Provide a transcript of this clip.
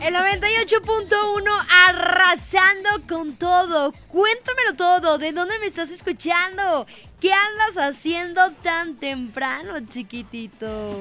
El 98.1 arrasando con todo. Cuéntamelo todo. ¿De dónde me estás escuchando? ¿Qué andas haciendo tan temprano, chiquitito?